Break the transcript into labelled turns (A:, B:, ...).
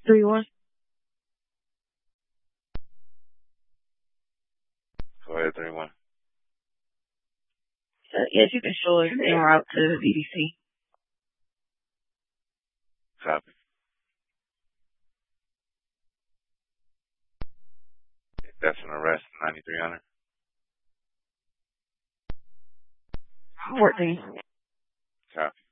A: 3-1.
B: Go ahead, 3-1.
A: Yes, you can show us en route to the VDC.
B: Copy. That's an arrest, 9300.
A: 14.
B: Copy.